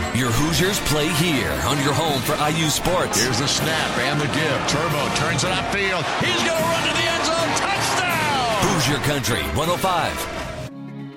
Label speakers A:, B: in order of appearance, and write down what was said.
A: Your Hoosiers play here on your home for IU Sports.
B: Here's the snap and the give. Turbo turns it upfield. He's going to run to the end zone. Touchdown!
A: Hoosier Country 105